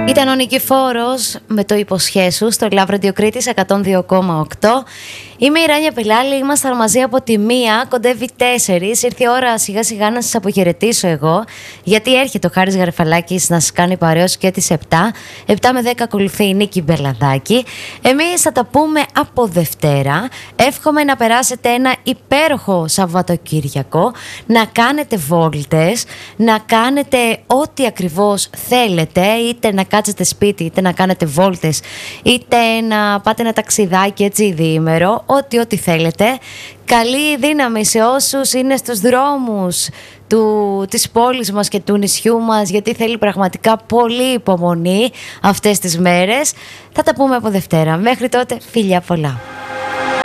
Ήταν ο Νικηφόρος με το «Υποσχέσου» στο Love Radio Κρήτης 102,8. Είμαι η Ράνια Πελάλη, ήμασταν μαζί από τη 1, κοντεύει 4. Ήρθε η ώρα σιγά σιγά να σας αποχαιρετήσω εγώ, γιατί έρχεται ο Χάρης Γαρεφαλάκης να σας κάνει παρέως και τις 7. 7 με 10 ακολουθεί η Νίκη Μπελαδάκη. Εμείς θα τα πούμε από Δευτέρα. Εύχομαι να περάσετε ένα υπέροχο Σαββατοκύριακο, να κάνετε βόλτες, να κάνετε ό,τι ακριβώς θέλετε, είτε να κάτσετε σπίτι, είτε να κάνετε βόλτες, είτε να πάτε ένα ταξιδάκι έτσι διήμερο, ό,τι θέλετε. Καλή δύναμη σε όσους είναι στους δρόμους της πόλης μας και του νησιού μας, γιατί θέλει πραγματικά πολύ υπομονή αυτές τις μέρες. Θα τα πούμε από Δευτέρα. Μέχρι τότε, φιλιά πολλά.